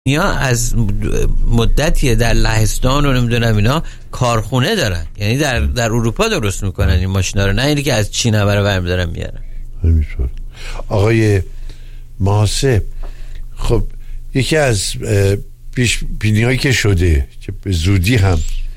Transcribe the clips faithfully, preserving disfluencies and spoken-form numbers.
یا از مدتی در لهستان و نمیدونم اینا کارخونه دارن، یعنی در در اروپا درست میکنن این ماشینا رو، نه اینی که از چین همه رو برمی دارن میارن. همینطور. آقای محاسب، خب یکی از پیش بینی هایی که شده که به زودی هم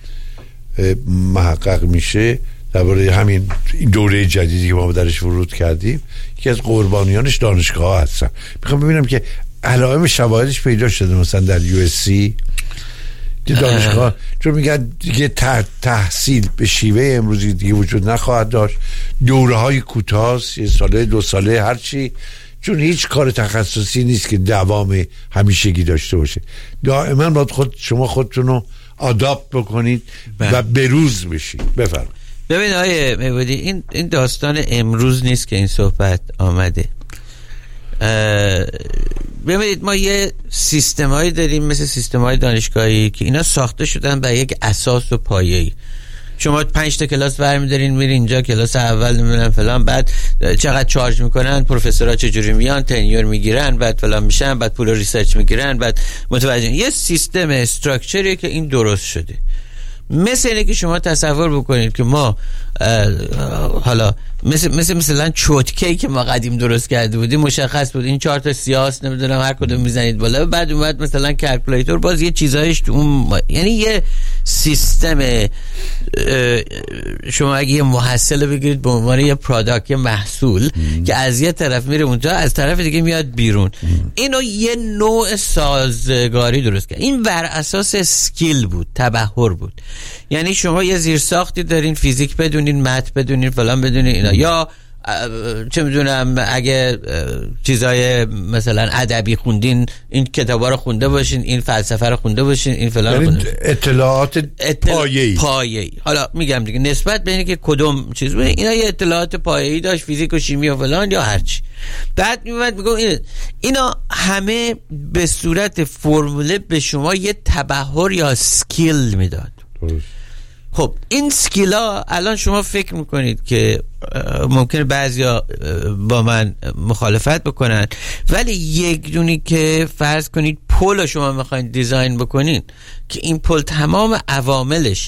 محقق میشه درباره همین دوره جدیدی که ما درش ورود کردیم، یکی از قربانیانش دانشگاه هستن. میخوام ببینم که علائم شواهدش پیدا شده مثلا در یو اس سی که دانشگاه، چون میگن دیگه تحصیل به شیوه امروزی دیگه وجود نخواهد داشت، دوره های کوتاه، یه ساله دو ساله هرچی، چون هیچ کار تخصصی نیست که دوام همیشگی داشته باشه. دائما باید خود شما خودتون رو آداپت بکنید و بروز بشید. بفرمایید. ببین آیه میبودی این این داستان امروز نیست که این صحبت آمده. ببینید ما یه سیستم هایی داریم مثل سیستم های دانشگاهی که اینا ساخته شدن بر یک اساس و پایه‌ای. شما پنج تا کلاس برمی‌دارین میرین اینجا، کلاس اول نمیدونم فلان، بعد چقدر چارج میکنن، پروفسورها چجوری میان، تنیور میگیرن، بعد فلان میشن، بعد پول ریسرچ میگیرن، بعد متوجه یه سیستم استراکچری که این درست شده. مثل اینه که شما تصور بکنید که ما حالا مثل مثل مثلا چوتکی که ما قدیم درست کرده بودیم، مشخص بود این چهار تا سیاس نمیدونم هر کدوم میزنید بالا، بعد اومد مثلا کلکولیتور باز یه چیزایش تو اون، یعنی یه سیستم. شما اگه یه محصل بگیرید به عنوان یه پروداکت، یه محصول ام. که از یه طرف میره اونجا، از طرف دیگه میاد بیرون، ام. اینو یه نوع سازگاری درست کرد. این بر اساس اسکیل بود، تبحر بود. یعنی شما یه زیرساختی دارین، فیزیک بدونین، مت بدونین، فلان بدونین اینا، یا چه میدونم اگه چیزای مثلا ادبی خوندین این کتابا رو خونده باشین، این فلسفه رو خونده باشین، این فلان رو خونده، اطلاعات اطلاع... پایه‌ای پایه‌ای. حالا میگم دیگه نسبت به اینه که کدوم چیز بود، اینا یه اطلاعات پایه‌ای داشت، فیزیک و شیمی و فلان یا هرچی. بعد میومد میگم این اینا همه به صورت فرموله به شما یه تبحر یا سکیل میداد. درست. خب این سکیلا الان شما فکر میکنید که ممکنه بعضیا با من مخالفت بکنن، ولی یک دونی که فرض کنید پل شما میخواین دیزاین بکنین که این پل تمام عواملش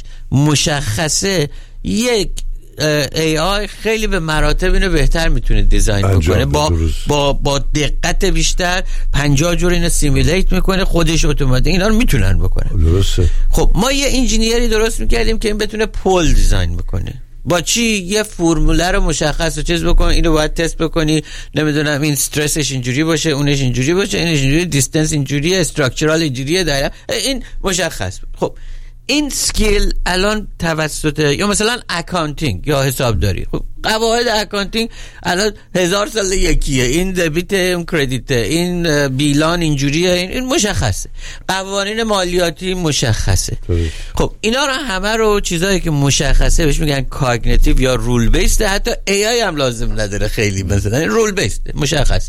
مشخصه، یک ای آی خیلی به مراتب اینو بهتر میتونه دیزاین بکنه، با با با دقت بیشتر، پنجاه جور اینو سیمیلیت میکنه، خودش اتوماتیک اینا رو میتونن بکنه. درسته. خب ما یه انجینیری درست میکردیم که این بتونه پل دیزاین بکنه. با چی؟ یه فرموله رو مشخص و چیز بکن، اینو باید تست بکنی، نمیدونم این استرسش اینجوری باشه، اونش اینجوری باشه، اینش اینجوری، دیستنس اینجوریه، استراکچرال اینجوریه، دایره این مشخص بود. خب این سکیل الان توسط یا مثلا اکانتینگ یا حسابداری، خب قواعد اکانتینگ الان هزار سال یکیه، این دبیت، این کردیت، این بیلان اینجوریه، این, این مشخصه، قوانین مالیاتی مشخصه. خب اینا رو همه رو چیزایی که مشخصه بهش میگن کاگنیتیو یا رول بیسد. حتی ای آی هم لازم نداره خیلی، مثلا رول بیسد مشخص.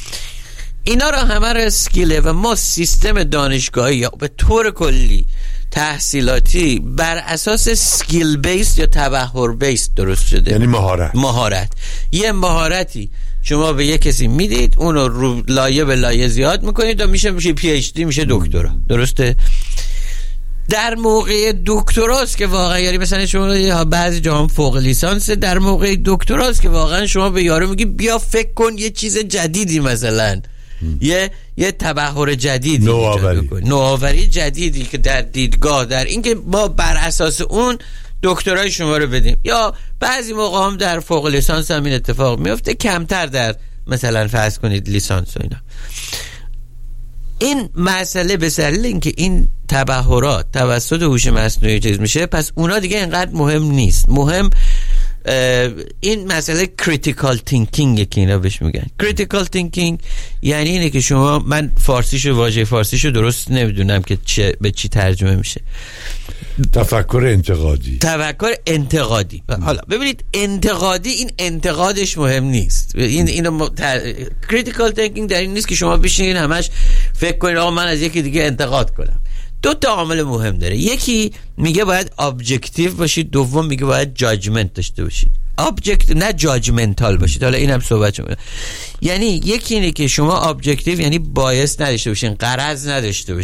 اینا رو همه رو اسکیله و ما سیستم دانشگاهی یا به طور کلی تحصیلاتی بر اساس سکیل بیس یا تبحر بیس درست شده. یعنی مهارت. مهارت یه مهارتی شما به یه کسی میدید، اونو رو لایه به لایه زیاد میکنید و میشه میشه پی اچ دی، میشه دکترا. درسته؟ در موقع دکتراست که واقعا، یعنی مثلا شما بعضی جا هم فوق لیسانس، در موقع دکتراست که واقعا شما به یارو میگی بیا فکر کن یه چیز جدیدی، مثلا یه یه تبحر جدیدی، نوآوری نوآوری جدیدی که در دیدگاه، در اینکه ما بر اساس اون دکترای شما رو بدیم. یا بعضی موقع هم در فوق لیسانس هم این اتفاق میفته، کمتر در مثلا فرض کنید لیسانس و اینا. این مسئله به دلیل اینکه این تبحرات توسط هوش مصنوعی چیز میشه، پس اونا دیگه اینقدر مهم نیست. مهم این مسئله کریتیکال تینکینگ که اینا بهش میگن. کریتیکال تینکینگ یعنی اینه که شما، من فارسیشو واژه فارسیشو درست نمیدونم که چه به چی ترجمه میشه. تفکر انتقادی. تفکر انتقادی. حالا ببینید انتقادی، این انتقادش مهم نیست. این اینو کریتیکال تینکینگ در این نیست که شما بشینید همش فکر کنید آقا من از یکی دیگه انتقاد کنم. دو تا عامل مهم داره. یکی میگه باید ابجکتیو باشید، دوم میگه باید جاجمنت داشته باشید. ابجکتیو نه جاجمنتال باشید. حالا اینم صحبت شما، یعنی یکی اینه که شما ابجکتیو یعنی بایس نداشته باشین، غرض نداشته باشین.